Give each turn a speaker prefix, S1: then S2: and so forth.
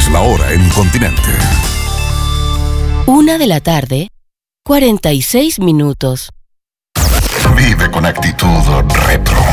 S1: la hora en continente.
S2: 1:46 PM.
S1: Vive con actitud retro.